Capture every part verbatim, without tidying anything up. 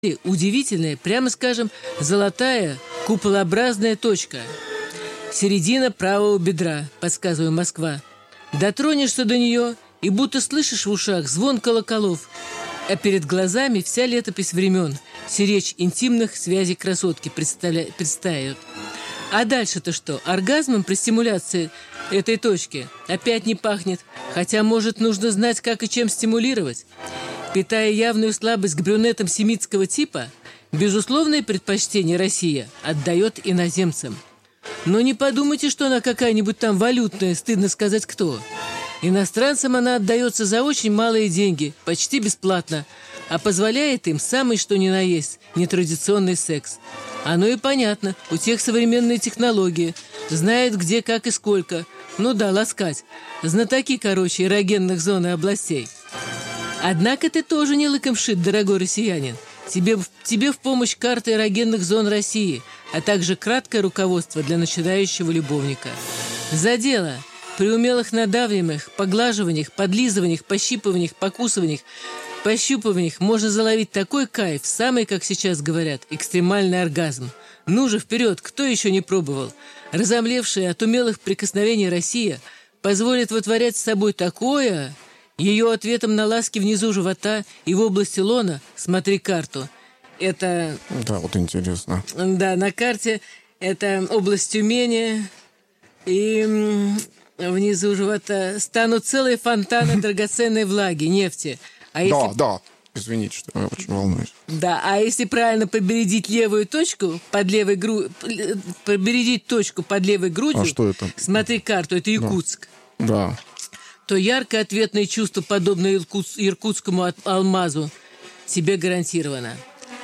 удивительная, прямо скажем, золотая куполообразная точка. Середина правого бедра, подсказываю, Москва. Дотронешься до нее и будто слышишь в ушах звон колоколов, а перед глазами вся летопись времен, сиречь интимных связей красотки представля... предстает. А дальше-то что? Оргазмом при стимуляции этой точки опять не пахнет, хотя, может, нужно знать, как и чем стимулировать. Питая явную слабость к брюнетам семитского типа, безусловное предпочтение Россия отдает иноземцам. Но не подумайте, что она какая-нибудь там валютная, стыдно сказать кто. Иностранцам она отдается за очень малые деньги, почти бесплатно, а позволяет им самый что ни на есть нетрадиционный секс. Оно и понятно, у тех современные технологии, знают где, как и сколько. Ну да, ласкать. Знатоки, короче, эрогенных зон и областей. Однако ты тоже не лыком шит, дорогой россиянин. Тебе, тебе в помощь карта эрогенных зон России, а также краткое руководство для начинающего любовника. За дело! При умелых надавливаниях, поглаживаниях, подлизываниях, пощипываниях, покусываниях, пощупываниях можно заловить такой кайф, самый, как сейчас говорят, экстремальный оргазм. Ну же, вперед, кто еще не пробовал? Разомлевшая от умелых прикосновений Россия позволит вытворять с собой такое... Ее ответом на ласки внизу живота и в области лона, смотри карту, это... Да, вот интересно. Да, на карте это область Тюмени, и внизу живота станут целые фонтаны драгоценной влаги, нефти. А если... Да, да, извините, что я очень волнуюсь. Да, а если правильно побередить левую точку под левой грудью, побередить точку под левой грудью... А что это? Смотри карту, это Якутск. Да. Да. То яркое ответное чувство, подобное иркутс- иркутскому алмазу, тебе гарантировано.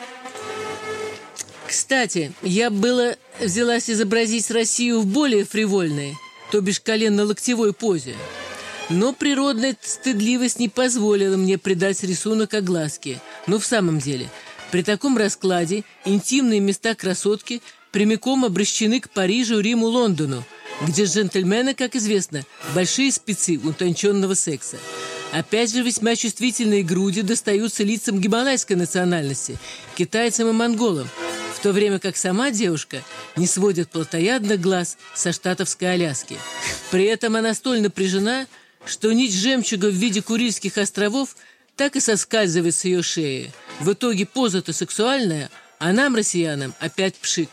Кстати, я было взялась изобразить Россию в более фривольной, то бишь коленно-локтевой позе. Но природная стыдливость не позволила мне придать рисунок огласки. Но в самом деле, при таком раскладе интимные места красотки прямиком обращены к Парижу, Риму, Лондону, где джентльмены, как известно, большие спецы утонченного секса. Опять же, весьма чувствительные груди достаются лицам гималайской национальности, китайцам и монголам, в то время как сама девушка не сводит плотоядных глаз со штатовской Аляски. При этом она столь напряжена, что нить жемчуга в виде Курильских островов так и соскальзывает с ее шеи. В итоге поза-то сексуальная, а нам, россиянам, опять пшик.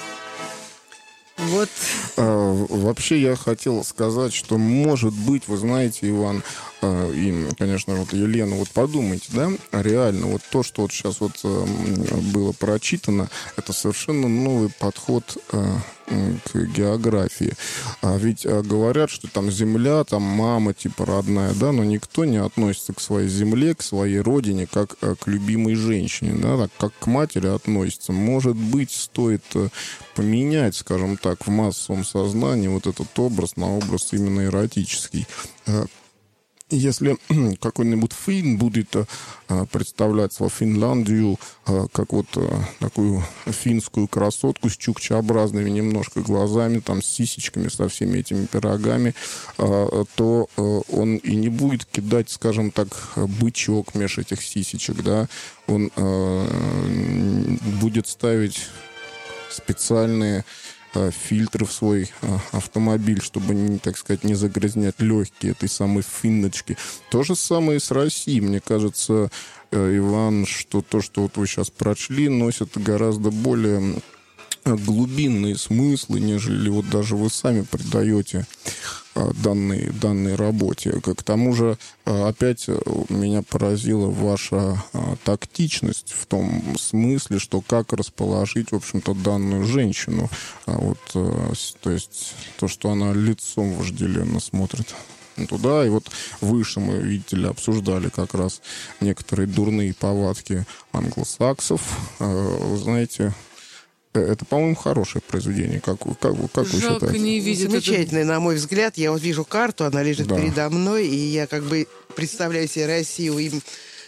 Вот. А, вообще я хотел сказать, что, может быть, вы знаете, Иван, а, и, конечно, вот Елена, вот подумайте, да, реально, вот то, что вот сейчас вот а, было прочитано, это совершенно новый подход а, к географии. А ведь а, говорят, что там земля, там мама типа родная, да, но никто не относится к своей земле, к своей родине, как а, к любимой женщине, да, так, как к матери относится. Может быть, стоит а, поменять, скажем так, в массовом сознании вот этот образ на образ именно эротический. Если какой-нибудь финн будет представлять свою Финляндию как вот такую финскую красотку с чукчеобразными немножко глазами, там, с сисечками, со всеми этими пирогами, то он и не будет кидать, скажем так, бычок меж этих сисечек, да, он будет ставить специальные э, фильтры в свой э, автомобиль, чтобы, не, так сказать, не загрязнять легкие этой самой финночки. То же самое и с Россией. Мне кажется, э, Иван, что то, что вот вы сейчас прочли, носит гораздо более глубинные смыслы, нежели вот даже вы сами придаете данной, данной работе. К тому же, опять меня поразила ваша тактичность в том смысле, что как расположить, в общем-то, данную женщину. Вот, то есть то, что она лицом вожделенно смотрит туда. И вот выше мы, видите ли, обсуждали как раз некоторые дурные повадки англосаксов. Вы знаете... Это, по-моему, хорошее произведение. Как, как, как вы считаете? Не видит Замечательное, это... на мой взгляд. Я вот вижу карту, она лежит да. передо мной, и я как бы представляю себе Россию им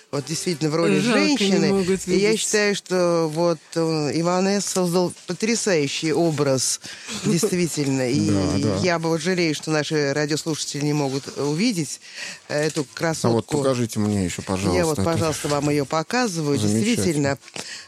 вот действительно в роли Жалко, не женщины. могут И я видеть. считаю, что вот э, Иван С. создал потрясающий образ, действительно. И Да, да. я бы вот жалею, что наши радиослушатели не могут увидеть эту А вот красотку. покажите мне еще, пожалуйста. Я вот, это. пожалуйста, вам ее показываю. Замечательно. Действительно,